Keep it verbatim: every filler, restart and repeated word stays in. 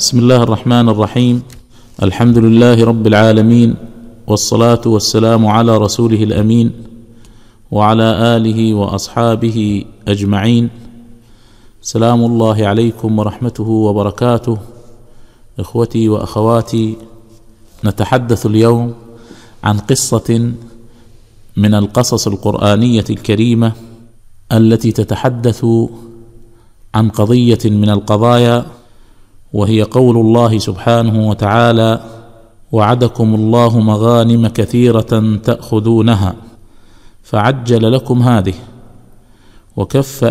بسم الله الرحمن الرحيم. الحمد لله رب العالمين، والصلاة والسلام على رسوله الأمين وعلى آله وأصحابه أجمعين. سلام الله عليكم ورحمته وبركاته. إخوتي وأخواتي، نتحدث اليوم عن قصة من القصص القرآنية الكريمة التي تتحدث عن قضية من القضايا، وهي قول الله سبحانه وتعالى: وعدكم الله مغانم كثيرة تأخذونها فعجل لكم هذه وكف